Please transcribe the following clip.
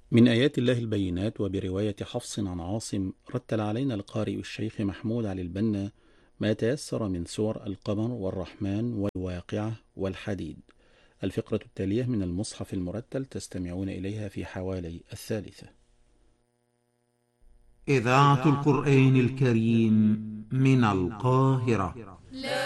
من آيات الله البينات. وبرواية حفص عن عاصم رتل علينا القارئ الشيخ محمود علي البنا ما تيسر من سور القمر والرحمن والواقعة والحديد. الفقرة التالية من المصحف المرتل تستمعون إليها في حوالي 1/3. إذاعة القرآن الكريم من القاهرة.